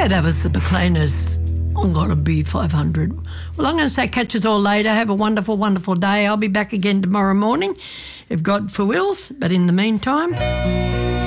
Yeah, that was the Macleaners. I'm going to be 500. Well, I'm going to say catch us all later. Have a wonderful, wonderful day. I'll be back again tomorrow morning if God for wills. But in the meantime...